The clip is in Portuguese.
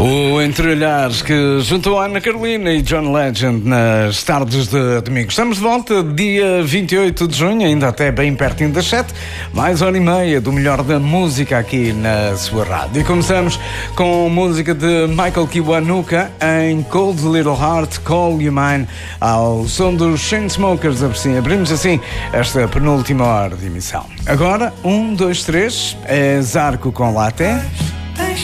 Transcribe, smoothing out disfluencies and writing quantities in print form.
O Entreolhares que juntou a Ana Carolina e John Legend nas tardes de domingo. Estamos de volta dia 28 de junho, ainda até bem pertinho das 7, mais hora e meia do melhor da música aqui na sua rádio. E começamos com música de Michael Kiwanuka em Cold Little Heart, Call You Mine, ao som dos Chainsmokers. Abrimos assim esta penúltima hora de emissão. Agora, 1, 2, 3, é Zarco com Latte.